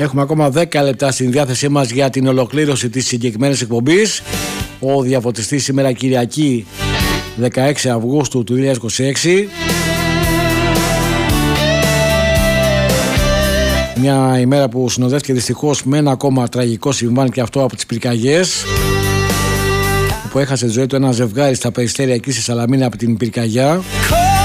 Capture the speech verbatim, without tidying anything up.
Έχουμε ακόμα δέκα λεπτά στην διάθεσή μας για την ολοκλήρωση της συγκεκριμένης εκπομπής. Ο διαφωτιστής σήμερα Κυριακή δεκαέξι Αυγούστου του δύο χιλιάδες είκοσι έξι. Μια ημέρα που συνοδεύτηκε δυστυχώς με ένα ακόμα τραγικό συμβάν, και αυτό από τις πυρκαγιές, που έχασε τη ζωή του ένα ζευγάρι στα Περιστέρια εκεί στη Σαλαμίνα από την πυρκαγιά.